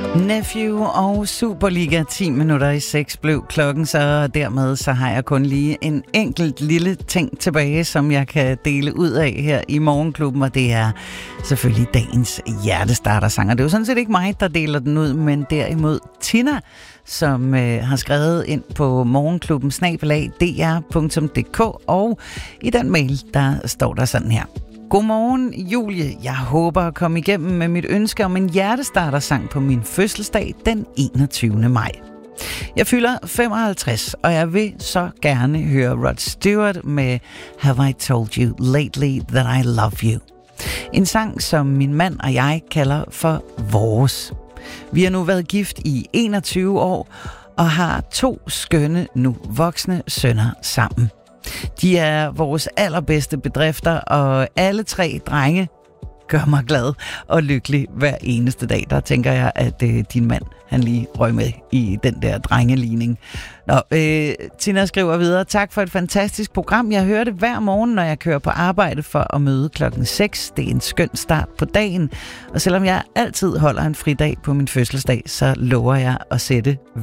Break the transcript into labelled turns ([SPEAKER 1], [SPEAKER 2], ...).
[SPEAKER 1] Nephew og Superliga, 10 minutter i 6 blev klokken, så dermed så har jeg kun lige en enkelt lille ting tilbage, som jeg kan dele ud af her i Morgenklubben, og det er selvfølgelig dagens hjertestartersang. Og det er jo sådan set ikke mig, der deler den ud, men derimod Tina, som har skrevet ind på morgenklubben@dr.dk, og i den mail, der står der sådan her. Godmorgen, Julie. Jeg håber at komme igennem med mit ønske om en hjertestartersang på min fødselsdag den 21. maj. Jeg fylder 55, og jeg vil så gerne høre Rod Stewart med Have I Told You Lately That I Love You. En sang, som min mand og jeg kalder for vores. Vi har nu været gift i 21 år og har 2 skønne, nu voksne sønner sammen. De er vores allerbedste bedrifter, og alle 3 drenge gør mig glad og lykkelig hver eneste dag. Der tænker jeg, at din mand, han lige røg med i den der drengeligning. Nå, Tina skriver videre. Tak for et fantastisk program. Jeg hører det hver morgen, når jeg kører på arbejde for at møde klokken 6. Det er en skøn start på dagen. Og selvom jeg altid holder en fridag på min fødselsdag, så lover jeg at sætte